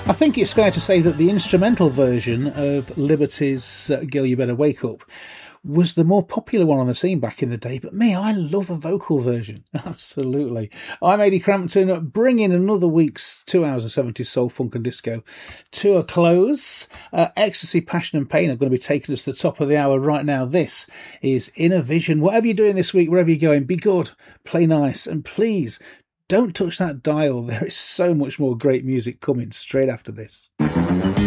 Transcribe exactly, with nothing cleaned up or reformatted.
I think it's fair to say that the instrumental version of Liberty's uh, Girl You Better Wake Up was the more popular one on the scene back in the day, but me, I love a vocal version. Absolutely. I'm Ady Crampton, bringing another week's two hours of seventies soul, funk and disco to a close. Uh, Ecstasy, Passion and Pain are going to be taking us to the top of the hour right now. This is Inner Vision. Whatever you're doing this week, wherever you're going, be good, play nice, and please don't touch that dial. There is so much more great music coming straight after this.